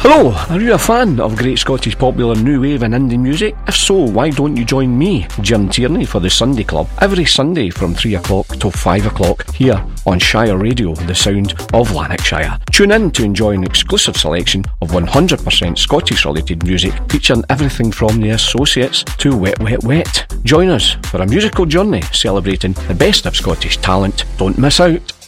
Hello, are you a fan of great Scottish popular new wave and indie music? If so, why don't you join me, Jim Tierney, for the Sunday Club every Sunday from 3 o'clock till 5 o'clock here on Shire Radio, the sound of Lanarkshire. Tune in to enjoy an exclusive selection of 100% Scottish related music featuring everything from The Associates to Wet Wet Wet. Join us for a musical journey celebrating the best of Scottish talent. Don't miss out.